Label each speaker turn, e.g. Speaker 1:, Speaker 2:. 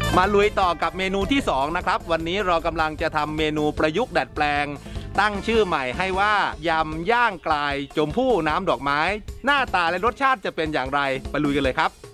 Speaker 1: มาลุยต่อกับเมนูที่2นะครับวันนี้เรากำลังจะทำเมนูประยุกต์ดัดแปลงตั้งชื่อใหม่ให้ว่ายำย่างกลายชมพู่น้ำดอกไม้หน้าตาและรสชาติจะเป็นอย่างไรไปลุยกันเลยครับ